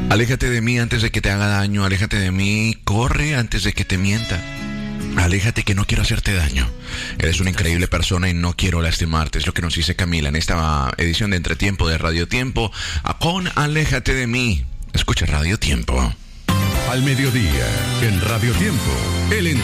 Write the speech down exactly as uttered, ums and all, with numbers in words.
Aléjate de mí antes de que te haga daño. Aléjate de mí, corre antes de que te mienta. Aléjate que no quiero hacerte daño. Eres una increíble persona y no quiero lastimarte. Es lo que nos dice Camila en esta edición de Entretiempo de Radio Tiempo. Con Aléjate de mí. Escucha Radio Tiempo. Al mediodía, en Radio Tiempo, el